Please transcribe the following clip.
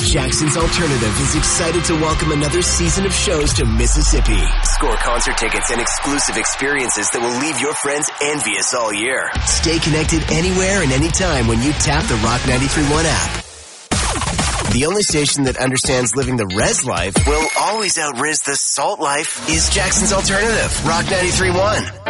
Jackson's Alternative is excited to welcome another season of shows to Mississippi. Score concert tickets and exclusive experiences that will leave your friends envious all year. Stay connected anywhere and anytime when you tap the Rock 93.1 app. The only station that understands living the res life will always out-res the salt life is Jackson's Alternative, Rock 93.1.